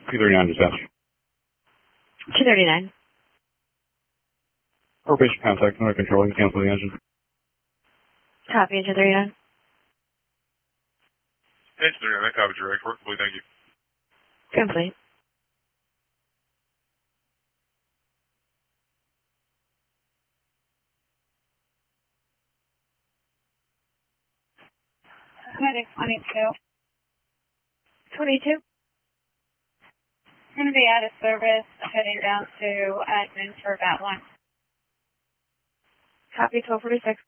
239 dispatch. 239. Patient contact, under control, you cancel the engine. Copy, 239. Hey, 239, that copied your report. Complete, thank you. Complete. Medic 22. 22. Going to be out of service, heading down to admin for about 1. Copy, 1246.